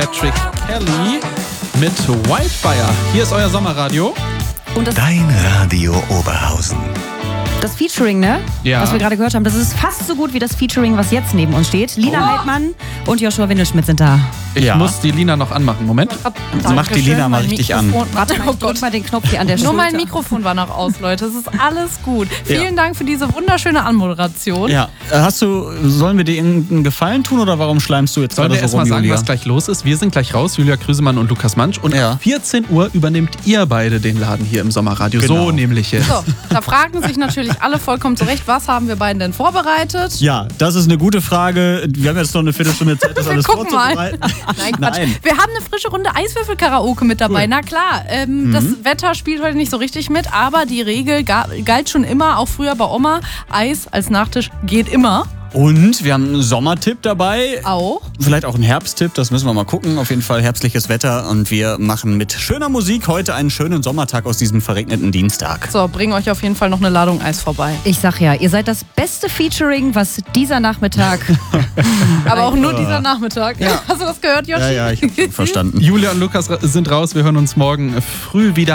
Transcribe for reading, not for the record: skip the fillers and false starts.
Patrick Kelly mit Wildfire. Hier ist euer Sommerradio. Und Dein Radio Oberhausen. das Featuring, ne? Ja. Was wir gerade gehört haben, das ist fast so gut wie das Featuring, was jetzt neben uns steht. Lina Heidmann und Joshua Windelschmidt sind da. Ich muss die Lina noch anmachen. Moment. Mach die Lina mal richtig an. Warte, drück mal den Knopf hier an der Nur Schulter. mein Mikrofon war noch aus, Leute. Es ist alles gut. Vielen Dank für diese wunderschöne Anmoderation. Ja, sollen wir dir irgendeinen Gefallen tun oder warum schleimst du jetzt Sollen wir gerade so erstmal rum, sagen, Julia? was gleich los ist? Wir sind gleich raus, Julia Krüsemann und Lukas Mansch. Und Ja. ab 14 Uhr übernehmt ihr beide den Laden hier im Sommerradio. Genau. So nämlich jetzt. So, da fragen sich natürlich alle vollkommen zu Recht, was haben wir beiden denn vorbereitet? Ja, das ist eine gute Frage. Wir haben jetzt noch eine Viertelstunde Zeit, das Wir alles gucken mal. vorzubereiten. Nein, Quatsch. Nein. Wir haben eine frische Runde Eiswürfel-Karaoke mit dabei. Cool. Na klar, das Wetter spielt heute nicht so richtig mit, aber die Regel galt schon immer, auch früher bei Oma. Eis als Nachtisch geht immer. Und wir haben einen Sommertipp dabei. Auch. Vielleicht auch einen Herbsttipp, das müssen wir mal gucken. Auf jeden Fall herbstliches Wetter und wir machen mit schöner Musik heute einen schönen Sommertag aus diesem verregneten Dienstag. So, bringen euch auf jeden Fall noch eine Ladung Eis vorbei. Ich sag ja, ihr seid das beste Featuring, was dieser Nachmittag... Aber auch nur dieser Nachmittag. Hast du das gehört, Joshi? Ja, ich hab verstanden. Julia und Lukas sind raus. Wir hören uns morgen früh wieder.